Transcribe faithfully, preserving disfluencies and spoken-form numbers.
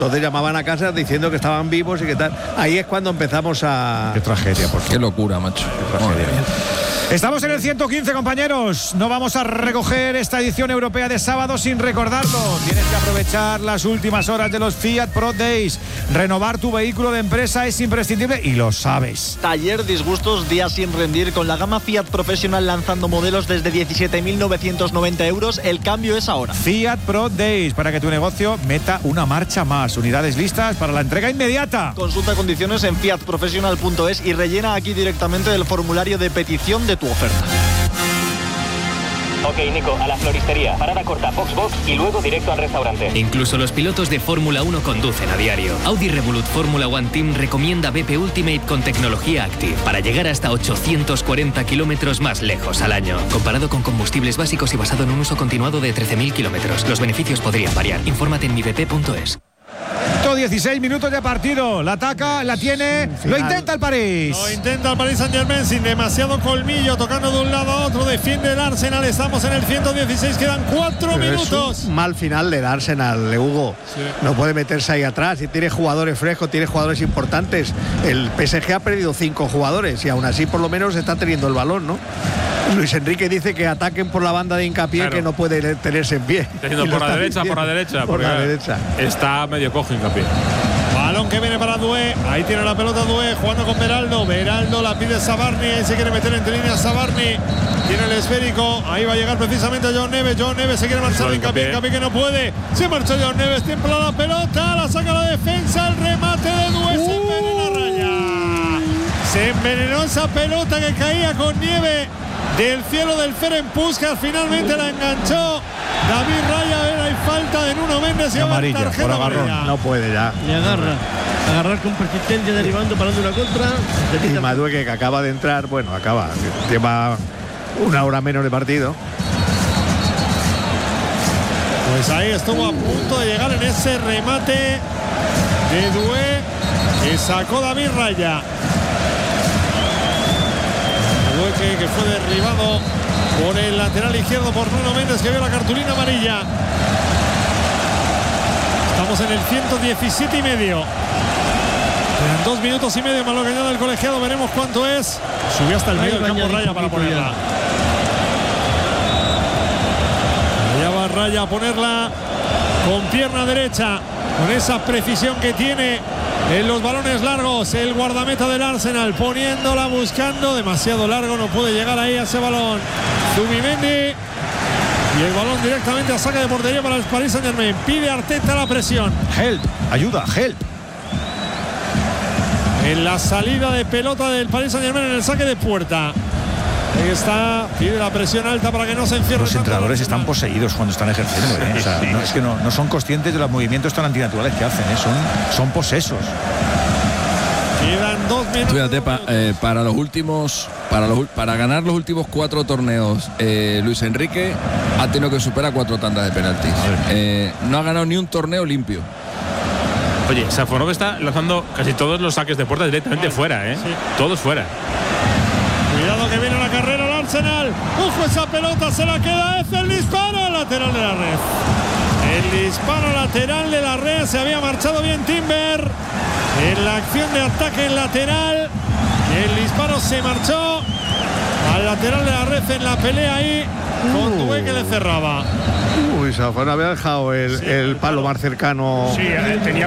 Entonces llamaban a casa diciendo que estaban vivos y que tal. Ahí es cuando empezamos a... Qué tragedia, por favor. Qué locura, macho. Qué tragedia. Estamos en el ciento quince, compañeros. No vamos a recoger esta edición europea de sábado sin recordarlo. Tienes que aprovechar las últimas horas de los Fiat Pro Days. Renovar tu vehículo de empresa es imprescindible y lo sabes. Taller disgustos, días sin rendir. Con la gama Fiat Professional lanzando modelos desde diecisiete mil novecientos noventa euros. El cambio es ahora. Fiat Pro Days, para que tu negocio meta una marcha más. Unidades listas para la entrega inmediata. Consulta condiciones en fiat professional punto es y rellena aquí directamente el formulario de petición de tu oferta. Ok, Nico, a la floristería, parada corta, Foxbox y luego directo al restaurante. Incluso los pilotos de Fórmula uno conducen a diario. Audi Revolut Fórmula One Team recomienda B P Ultimate con tecnología Active para llegar hasta ochocientos cuarenta kilómetros más lejos al año. Comparado con combustibles básicos y basado en un uso continuado de trece mil kilómetros. Los beneficios podrían variar. Infórmate en mi b p punto es. dieciséis minutos de partido. La ataca, la tiene, lo intenta el París. Lo intenta el Paris Saint-Germain sin demasiado colmillo, tocando de un lado a otro. Defiende el Arsenal. Estamos en el ciento dieciséis, quedan cuatro Pero minutos. Es un mal final del Arsenal, Hugo. Sí. No puede meterse ahí atrás. Y tiene jugadores frescos, tiene jugadores importantes. El P S G ha perdido cinco jugadores y aún así por lo menos está teniendo el balón, ¿no? Luis Enrique dice que ataquen por la banda de hincapié, claro, que no puede tenerse en pie. Por la, la derecha, por la derecha, por la derecha. Está medio cojo hincapié. Balón que viene para Doué. Ahí tiene la pelota Doué, jugando con Beraldo. Beraldo la pide Sabarni. Ahí se quiere meter entre líneas Sabarni. Tiene el esférico. Ahí va a llegar precisamente John Neves. John Neves se quiere marchar de hincapié. Hincapié que no puede. Se marchó John Neves. Templa la pelota. La saca la defensa. El remate de Doué. Uh. Se envenena Raya. Se envenenó esa pelota que caía con nieve del cielo del Ferenc, finalmente la enganchó David Raya. Hay falta de Nuno Méndez y amarilla, por agarrón. No puede ya. Le agarra. Agarrar con persistencia, derivando, parando una contra. Y Madueque, que acaba de entrar, bueno, acaba, lleva una hora menos de partido. Pues ahí estuvo a punto de llegar en ese remate de Doué que sacó David Raya. Que, que fue derribado por el lateral izquierdo por Nuno Méndez, que vio la cartulina amarilla. Estamos en el ciento diecisiete y medio. Quedan dos minutos y medio más lo que añade el colegiado. Veremos cuánto es. Subió hasta el medio del campo Raya para ponerla. Allá va Raya a ponerla con pierna derecha, con esa precisión que tiene en los balones largos. El guardameta del Arsenal poniéndola, buscando, demasiado largo, no puede llegar ahí a ese balón Zubimendi, y el balón directamente a saque de portería para el Paris Saint-Germain. Pide Arteta la presión. Help, ayuda, help. En la salida de pelota del Paris Saint-Germain en el saque de puerta. Ahí está, pide la presión alta para que no se encierre. Los entrenadores están poseídos cuando están ejerciendo, ¿eh? O sea, no, es que no, no son conscientes de los movimientos tan antinaturales que hacen, ¿eh? son, son posesos. Quedan dos minutos. Fíjate, pa, eh, para los últimos, para los para ganar los últimos cuatro torneos, eh, Luis Enrique ha tenido que superar cuatro tandas de penaltis. Eh, no ha ganado ni un torneo limpio. Oye, Safonov está lanzando casi todos los saques de puerta directamente vale. fuera, ¿eh? Sí. Todos fuera. Cuidado que viene la carrera al Arsenal. Ojo, esa pelota se la queda. Es el disparo lateral de la red. El disparo lateral de la red. Se había marchado bien Timber en la acción de ataque en lateral. El disparo se marchó al lateral de la red en la pelea ahí con uh. Doué, que le cerraba. Uy, Safón había dejado el, sí, el palo más cercano. Sí, tenía